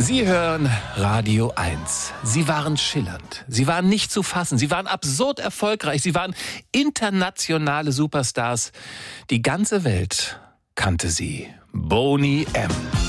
Sie hören Radio 1. Sie waren schillernd. Sie waren nicht zu fassen. Sie waren absurd erfolgreich. Sie waren internationale Superstars. Die ganze Welt kannte sie. Boney M.